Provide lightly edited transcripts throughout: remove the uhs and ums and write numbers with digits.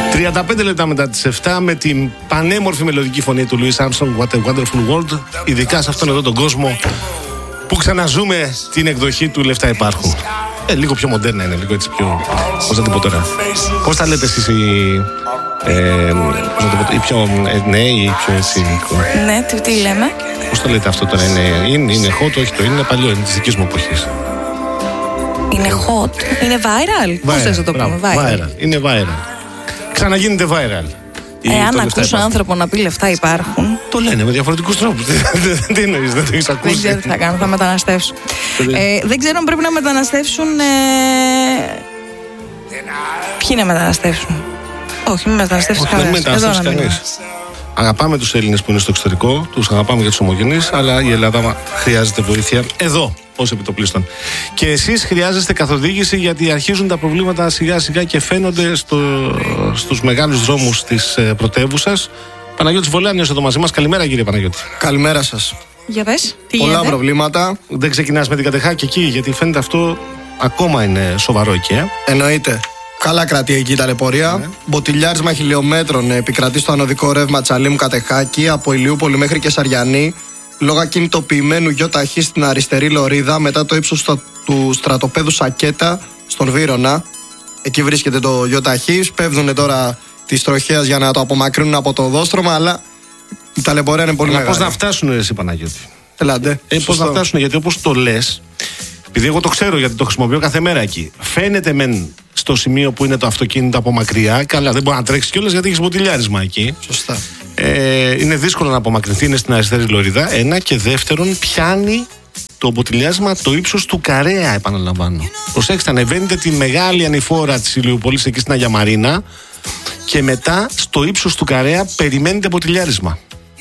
35 λεπτά μετά τις 7 με την πανέμορφη μελωδική φωνή του Louis Armstrong, What a Wonderful World, ειδικά σε αυτόν εδώ τον κόσμο που ξαναζούμε την εκδοχή του Λεφτά Υπάρχουν. Λίγο πιο μοντέρνα είναι, λίγο έτσι πιο. Πώς θα το πω τώρα. Πώς τα λέτε εσείς οι πιο νέοι ή πιο έτσι. Ναι, τι λέμε. Πώς το λέτε αυτό τώρα, είναι hot, όχι το είναι παλιό, είναι της δικής μου εποχής. Είναι hot, είναι viral. Πώς θες να το πούμε, viral. Είναι viral. Ξαναγίνεται viral. Αν ακούσω άνθρωπο να πει λεφτά υπάρχουν. Το λένε με διαφορετικούς τρόπους. Τι εννοείς, δεν το έχεις ακούσει? Δεν ξέρω τι θα κάνω, θα μεταναστεύσω. Δεν ξέρω αν πρέπει να μεταναστεύσουν. Ποιοι να μεταναστεύσουν? Όχι, μην μεταναστεύσει κανένας. Δεν μεταναστεύσει κανείς. Αγαπάμε τους Έλληνες που είναι στο εξωτερικό, τους αγαπάμε για τους ομογενείς, αλλά η Ελλάδα χρειάζεται βοήθεια εδώ, ως επιτοπλίστων. Και εσείς χρειάζεστε καθοδήγηση, γιατί αρχίζουν τα προβλήματα σιγά σιγά και φαίνονται στους μεγάλους δρόμους της πρωτεύουσας. Παναγιώτης Βολάνιος εδώ μαζί μας. Καλημέρα, κύριε Παναγιώτη. Καλημέρα σας. Για πες, τι πολλά γίνεται? προβλήματα. Δεν ξεκινάς με την Κατεχάκη εκεί, γιατί φαίνεται αυτό ακόμα είναι σοβαρό εκεί. Εννοείται. Καλά κρατεί εκεί η ταλαιπωρία. Ναι. Μποτιλιάρισμα χιλιόμετρων επικρατεί στο ανωδικό ρεύμα Τσαλίμου Κατεχάκη από Ηλιούπολη μέχρι και Σαριανή. Λόγω ακινητοποιημένου ΙΟΤΑΧ στην αριστερή λωρίδα μετά το ύψος του στρατοπέδου Σακέτα στον Βύρωνα. Εκεί βρίσκεται το ΙΟΤΑΧ. Σπέβδουν τώρα τη τροχέα για να το απομακρύνουν από το οδόστρωμα, αλλά η ταλαιπωρία είναι πολύ μεγάλη. Πώς να φτάσουν, εσύ Παναγιώτη? Ελάτε. Πώς να φτάσουν, γιατί όπως το λες, επειδή εγώ το ξέρω γιατί το χρησιμοποιώ κάθε μέρα εκεί, φαίνεται μεν στο σημείο που είναι το αυτοκίνητο από μακριά, καλά, δεν μπορεί να τρέξει κιόλας γιατί έχει μποτιλιάρισμα εκεί. Σωστά. Είναι δύσκολο να απομακρυνθεί, είναι στην αριστερή λωρίδα. Ένα, και δεύτερον, πιάνει το μποτιλιάρισμα το ύψος του Καρέα, επαναλαμβάνω. Προσέξτε, ανεβαίνετε τη μεγάλη ανηφόρα της Ηλιούπολης εκεί στην Αγία Μαρίνα και μετά στο ύψος του Καρέα περιμένετε μποτιλιάρισμα.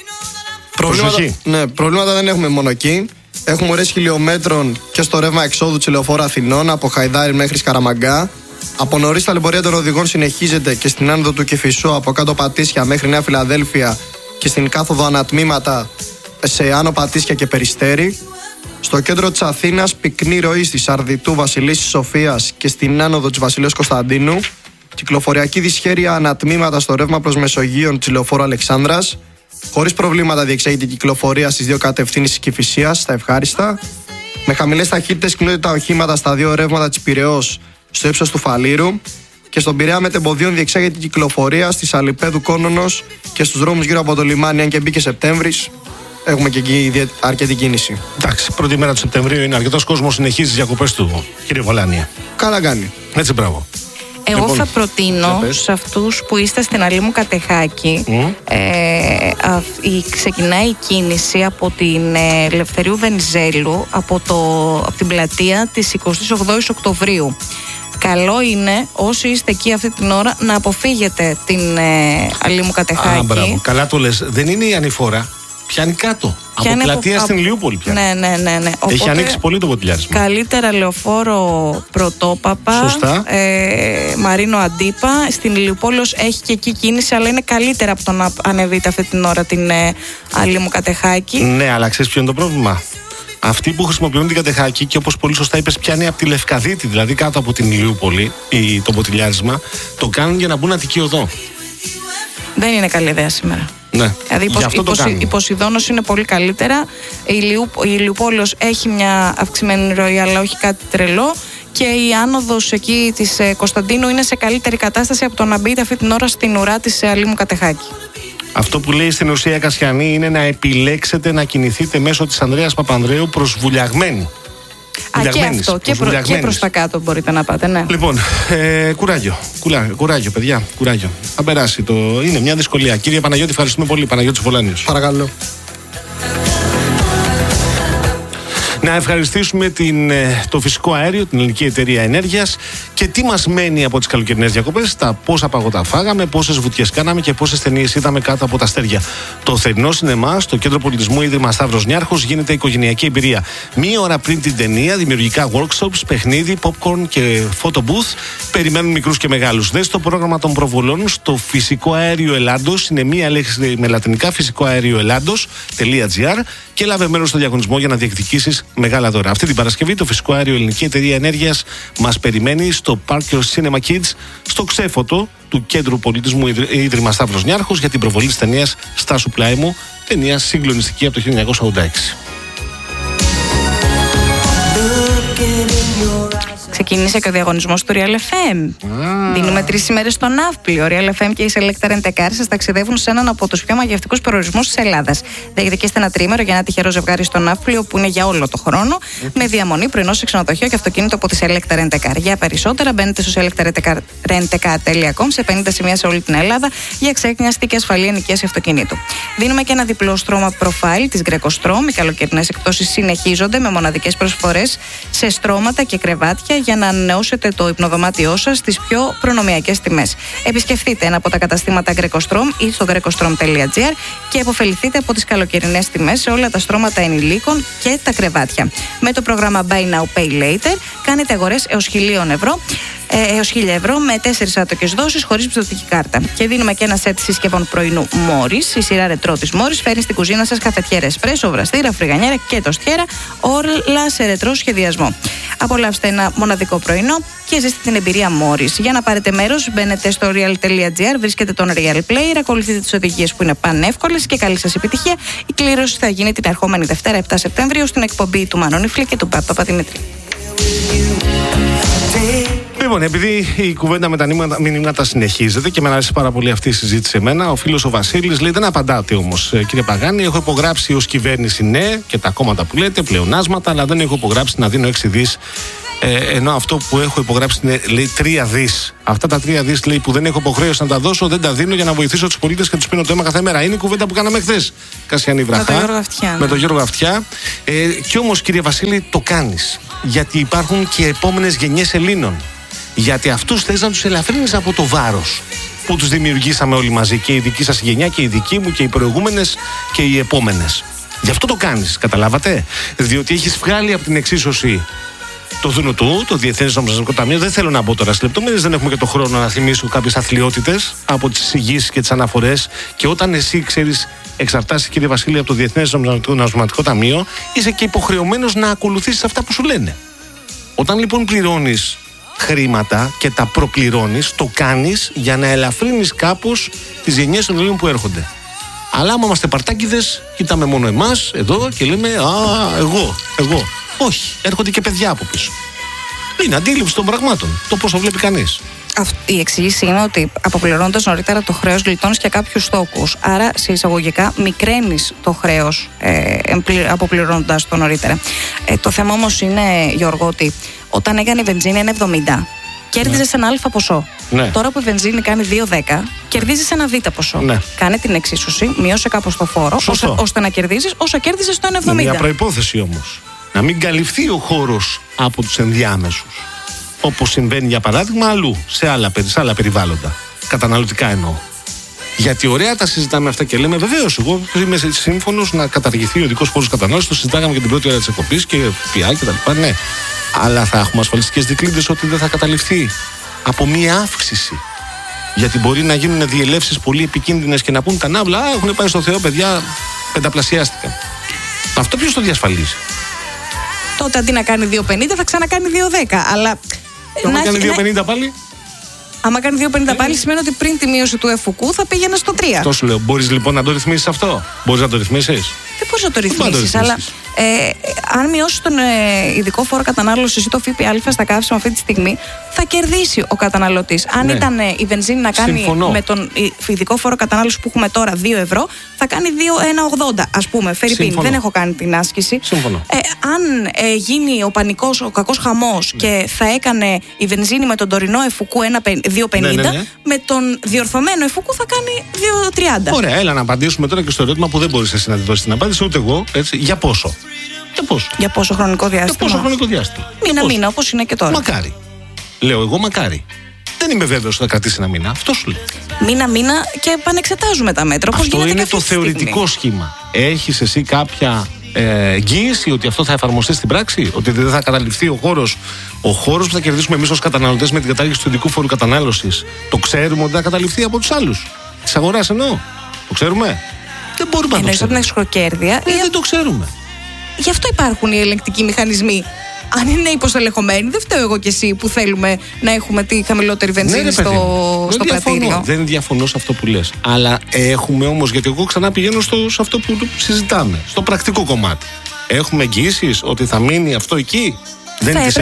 Προβλήματα δεν έχουμε μόνο εκεί. Έχουμε ώρες χιλιόμετρων και στο ρεύμα εξόδου της Λεωφόρου Αθηνών από Χαϊδάρι μέχρι Σκαραμαγκά. Από νωρίς τα ταλαιπωρία των οδηγών συνεχίζεται και στην άνοδο του Κηφισού από κάτω Πατήσια μέχρι Νέα Φιλαδέλφια και στην κάθοδο ανατμήματα σε Άνω Πατήσια και Περιστέρι. Στο κέντρο της Αθήνας πυκνή ροή στη Σαρδιτού Βασιλής της Σοφίας και στην άνοδο της Βασιλείας Κωνσταντίνου. Κυκλοφοριακή δυσχέρεια ανατμήματα στο ρεύμα προς Μεσογείων της Λεωφόρου Αλεξάνδρας. Χωρίς προβλήματα διεξάγεται η κυκλοφορία στις δύο κατευθύνσεις Κηφισίας, στα ευχάριστα. Με χαμηλές ταχύτητες κινούνται τα οχήματα στα δύο ρεύματα της Πειραιώς στο ύψος του Φαλήρου. Και στον Πειραιά μετεμποδίων διεξάγεται η κυκλοφορία στις Αλιπέδου Κόνονος και στους δρόμους γύρω από το λιμάνι. Αν και μπήκε Σεπτέμβρης, έχουμε και εκεί αρκετή κίνηση. Εντάξει, πρώτη μέρα του Σεπτεμβρίου είναι αρκετός κόσμος, συνεχίζει τις διακοπές του, κύριε Βολάνια. Καλά κάνει. Έτσι, μπράβο. Εγώ λοιπόν, θα προτείνω σε αυτούς που είστε στην Αλίμου Κατεχάκη, ξεκινάει η κίνηση από την Ελευθερίου Βενιζέλου, από την πλατεία της 28ης Οκτωβρίου. Καλό είναι όσοι είστε εκεί αυτή την ώρα να αποφύγετε την Αλίμου Κατεχάκη. Μπράβο. Καλά το λες. Δεν είναι η ανηφόρα. Πιάνει κάτω. Από πλατεία στην Ηλιούπολη πιάνει. Ναι. Έχει οπότε, ανοίξει πολύ το μποτιλιάρισμα. Καλύτερα Λεωφόρο Πρωτόπαπα. Σωστά. Μαρίνο Αντίπα. Στην Ηλιούπολη έχει και εκεί κίνηση, αλλά είναι καλύτερα από το να ανεβείτε αυτή την ώρα την Αλίμου Κατεχάκη. Ναι, αλλά ξέρεις ποιο είναι το πρόβλημα? Αυτοί που χρησιμοποιούν την Κατεχάκη και όπως πολύ σωστά είπες, πιάνει από τη Λευκαδίτη, δηλαδή κάτω από την Ηλιούπολη, το μποτιλιάρισμα, το κάνουν για να μπουν Αττική Οδό. Δεν είναι καλή ιδέα σήμερα. Ναι. Δηλαδή η Ποσειδώνος είναι πολύ καλύτερα. Η Ηλιούπολης έχει μια αυξημένη ροή, αλλά όχι κάτι τρελό. Και η άνοδος εκεί της Κωνσταντίνου είναι σε καλύτερη κατάσταση από το να μπείτε αυτή την ώρα στην ουρά της Αλίμου Κατεχάκη. Αυτό που λέει στην ουσία Κασιανή είναι να επιλέξετε να κινηθείτε μέσω της Ανδρέας Παπανδρέου προς Βουλιαγμένη. Και αυτό. Και προς τα κάτω μπορείτε να πάτε, ναι. Λοιπόν, κουράγιο, παιδιά. Κουράγιο. Θα περάσει. Είναι μια δυσκολία. Κύριε Παναγιώτη, ευχαριστούμε πολύ. Παναγιώτης Βολάνιος. Παρακαλώ. Να ευχαριστήσουμε το φυσικό αέριο, την Ελληνική Εταιρεία Ενέργειας. Και τι μας μένει από τις καλοκαιρινές διακοπές? Τα πόσα παγωτά φάγαμε, πόσες βουτιές κάναμε και πόσες ταινίες είδαμε κάτω από τα αστέρια. Το θερινό σινεμά στο Κέντρο Πολιτισμού Ίδρυμα Σταύρος Νιάρχος γίνεται οικογενειακή εμπειρία. Μία ώρα πριν την ταινία, δημιουργικά workshops, παιχνίδι, popcorn και photo booth περιμένουν μικρούς και μεγάλους. Δες το πρόγραμμα των προβολών στο Φυσικό Αέριο Ελλάδος. Είναι μία λέξη με λατινικά, φυσικοαέρioελλάδος.gr, και λάβε μέρος στο διαγωνισμό για να διεκδικήσεις μεγάλα δώρα. Αυτή την Παρασκευή το Φυσικό Αέριο Ελληνική Εταιρεία Ενέργειας μας περιμένει στο Parker Cinema Kids, στο ξέφωτο του Κέντρου Πολιτισμού Ίδρυμα Σταύρος Νιάρχος, για την προβολή της ταινίας «Στάσου πλάι μου», ταινία συγκλονιστική από το 1986. Ξεκίνησε και ο διαγωνισμός του Real FM. Δίνουμε 3 ημέρες στο Ναύπλιο. Ο Real FM και η Selecta Rent a Car σας ταξιδεύουν σε έναν από τους πιο μαγευτικούς προορισμούς της Ελλάδας. Διεκδικήστε ένα τρίμερο για ένα τυχερό ζευγάρι στο Ναύπλιο, που είναι για όλο το χρόνο, με διαμονή, πρωινό σε ξενοδοχείο και αυτοκίνητο από τη Selecta Rent a Car. Για περισσότερα μπαίνετε στο selectarentcar.com, σε 50 σημεία σε όλη την Ελλάδα, για ξέκνιαστη και ασφαλή ενοικίαση αυτοκινήτου. Δίνουμε και ένα διπλό στρώμα profile της Greco-Strom. Οι καλοκαιρινές εκπτώσεις συνεχίζονται με μοναδικές προσφορές σε στρώματα και κρεβάτια για να ανανεώσετε το υπνοδωμάτιό σας στις πιο προνομιακές τιμές. Επισκεφτείτε ένα από τα καταστήματα Greco-Strom ή στο grecostrom.gr και επωφεληθείτε από τις καλοκαιρινές τιμές σε όλα τα στρώματα ενηλίκων και τα κρεβάτια. Με το πρόγραμμα Buy Now Pay Later κάνετε αγορές έως 1.000 ευρώ. Έως 1.000 ευρώ με 4 άτοκες δόσεις χωρίς πιστωτική κάρτα. Και δίνουμε και ένα σετ συσκευών πρωινού Μόρις. Η σειρά ρετρό της Μόρις φέρνει στην κουζίνα σας καφετιέρα εσπρέσο, βραστήρα, φρυγανιέρα και τοστιέρα, όλα σε ρετρό σχεδιασμό. Απολαύστε ένα μοναδικό πρωινό και ζήστε την εμπειρία Μόρις. Για να πάρετε μέρος, μπαίνετε στο real.gr, βρίσκετε τον Real Player, ακολουθείτε τις οδηγίες που είναι πανεύκολες και καλή σας επιτυχία. Η κλήρωση θα γίνει την ερχόμενη Δευτέρα 7 Σεπτεμβρίου στην εκπομπή του Μανώνη και του Παπαδημητρή. Λοιπόν, επειδή η κουβέντα με τα μηνύματα συνεχίζεται και με αρέσει πάρα πολύ αυτή η συζήτηση εμένα, ο φίλος ο Βασίλης λέει: δεν απαντάτε όμως, κύριε Παγάνη. Έχω υπογράψει ως κυβέρνηση, ναι, και τα κόμματα που λέτε, πλεονάσματα, αλλά δεν έχω υπογράψει να δίνω 6 δις. Ενώ αυτό που έχω υπογράψει είναι, λέει, 3 δις. Αυτά τα 3 δις, λέει, που δεν έχω υποχρέωση να τα δώσω, δεν τα δίνω για να βοηθήσω τους πολίτες και τους πίνω το αίμα κάθε μέρα. Είναι η κουβέντα που κάναμε χθες, Κασιανή Βραχά. Με τον Γιώργο Αυτιά. Κι όμως, κύριε Βασίλη, το κάνεις. Γιατί υπάρχουν και επόμενες γενιές Ελλήνων. Γιατί αυτούς θες να τους ελαφρύνεις από το βάρος που τους δημιουργήσαμε όλοι μαζί, και η δική σας γενιά και η δική μου και οι προηγούμενες και οι επόμενες. Γι' αυτό το κάνεις, καταλάβατε. Διότι έχεις βγάλει από την εξίσωση το ΔΝΤ, το Διεθνές Νομισματικό Ταμείο. Δεν θέλω να μπω τώρα σε λεπτομέρειες, δεν έχουμε και τον χρόνο να θυμίσω κάποιες αθλιότητες από τις εισηγήσεις και τις αναφορές. Και όταν εσύ, ξέρεις, εξαρτάσαι, κύριε Βασίλη, από το Διεθνές Νομισματικό Ταμείο, είσαι και υποχρεωμένος να ακολουθήσεις αυτά που σου λένε. Όταν λοιπόν πληρώνεις χρήματα και τα προπληρώνεις, το κάνεις για να ελαφρύνεις κάπως τις γενιές των Ελλήνων που έρχονται. Αλλά άμα είμαστε παρτάκιδες, κοιτάμε μόνο εμάς εδώ και λέμε εγώ. Όχι, έρχονται και παιδιά από πίσω. Είναι αντίληψη των πραγμάτων, το πώς το βλέπει κανείς. Η εξήγηση είναι ότι αποπληρώνοντας νωρίτερα το χρέος, γλιτώνεις και κάποιους στόχους. Άρα, σε εισαγωγικά, μικραίνεις το χρέος αποπληρώνοντας το νωρίτερα. Το θέμα όμως είναι, Γιώργο, ότι όταν έκανε η βενζίνη 1,70, κέρδιζες ένα αλφα ποσό. Ναι. Τώρα που η βενζίνη κάνει 2,10, κερδίζεις ένα β ποσό. Ναι. Κάνε την εξίσωση, μείωσε κάπως το φόρο, ώστε να κερδίζεις όσα κέρδιζες το 1,70. Μια προϋπόθεση όμως. Να μην καλυφθεί ο χώρος από τους ενδιάμεσους. Όπως συμβαίνει, για παράδειγμα, αλλού, σε άλλα περιβάλλοντα. Καταναλωτικά εννοώ. Γιατί ωραία τα συζητάμε αυτά και λέμε, βεβαίως, εγώ είμαι σύμφωνος να καταργηθεί ο ειδικός φόρος κατανάλωσης. Το συζητάγαμε και την πρώτη ώρα της εκπομπής και ΦΠΑ και τα λοιπά. Ναι. Αλλά θα έχουμε ασφαλιστικές δικλείδες ότι δεν θα καταληφθεί από μία αύξηση. Γιατί μπορεί να γίνουν διελεύσεις πολύ επικίνδυνες και να πούν τα ναύλα, έχουν πάει στο Θεό, παιδιά, πενταπλασιάστηκαν. Αυτό ποιος το διασφαλίζει? Τότε αντί να κάνει 2,50 θα ξανακάνει 2,10. Αλλά. Να κάνει 2,50 πάλι. Άμα κάνει 2,50 πάλι, σημαίνει ότι πριν τη μείωση του εφουκού θα πήγαινε στο 3. Αυτό σου λέω. Μπορείς λοιπόν να το ρυθμίσεις αυτό? Μπορείς να το ρυθμίσεις? Δεν μπορείς να το ρυθμίσεις, αλλά αν μειώσεις τον ειδικό φόρο κατανάλωσης ή το ΦΠΑ στα καύσιμα αυτή τη στιγμή, θα κερδίσει ο καταναλωτής. Αν ήταν η βενζίνη να κάνει με τον ειδικό φόρο κατανάλωσης που έχουμε τώρα 2 ευρώ, θα κάνει 2,180, ας πούμε. Φερρυπίν, δεν έχω κάνει την άσκηση. Σύμφωνο. Αν γίνει ο πανικός, ο κακός χαμός και θα έκανε η βενζίνη με τον τωρινό εφουκού 2,50, με τον διορθωμένο εφουκού θα κάνει 2,30. Ωραία, έλα να απαντήσουμε τώρα και στο ερώτημα που δεν μπορείς εσύ να τη δώσεις την απάντηση, ούτε εγώ. Έτσι, για πόσο? Για πόσο χρονικό διάστημα? Μήνα-μήνα, όπως είναι και τώρα. Μακάρι. Λέω εγώ μακάρι. Δεν είμαι βέβαιος ότι θα κρατήσει ένα μήνα. Αυτό σου λέει. Μήνα-μήνα και επανεξετάζουμε τα μέτρα. Αυτό είναι το θεωρητικό σχήμα. Έχεις εσύ κάποια εγγύηση ότι αυτό θα εφαρμοστεί στην πράξη? Ότι δεν θα καταληφθεί ο χώρος? Ο χώρος που θα κερδίσουμε εμείς ως καταναλωτές με την κατάργηση του ειδικού φόρου κατανάλωσης, το ξέρουμε ότι θα καταληφθεί από τους άλλους της αγοράς εννοώ? Το ξέρουμε? Δεν μπορούμε να το ξέρουμε. Εννοείς από την εξωκέρδεια? Δεν το ξέρουμε. Γι' αυτό υπάρχουν οι ελεγκτικοί μηχανισμοί. Αν είναι υποστελεχωμένοι, δεν φταίω εγώ και εσύ που θέλουμε να έχουμε τη χαμηλότερη βενζίνη στο πρατήριο. Δεν διαφωνώ σε αυτό που λες. Αλλά έχουμε όμως, γιατί εγώ ξανά πηγαίνω σε αυτό που συζητάμε, στο πρακτικό κομμάτι. Έχουμε εγγυήσεις ότι θα μείνει αυτό εκεί? Δεν